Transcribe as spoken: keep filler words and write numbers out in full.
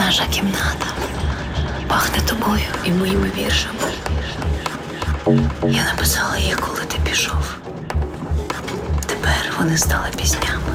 Наша кімната пахне тобою і моїми віршами. Я написала їх, коли ти пішов. Тепер вони стали піснями.